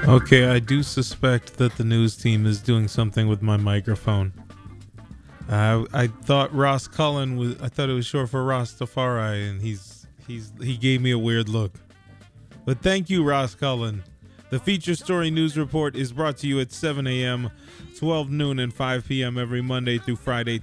Okay, I do suspect that the news team is doing something with my microphone. I thought Ross Cullen was. I thought it was short for Rastafari, and he gave me a weird look. But thank you, Ross Cullen. The Feature Story News Report is brought to you at 7 a.m., 12 noon, and 5 p.m. every Monday through Friday.